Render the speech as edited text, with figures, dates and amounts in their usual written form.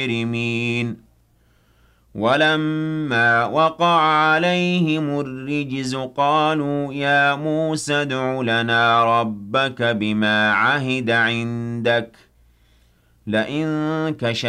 مجرمين ولما وقع عليهم الرجز قالوا يا موسى ادع لنا ربك بما عهد عندك لئن كشفت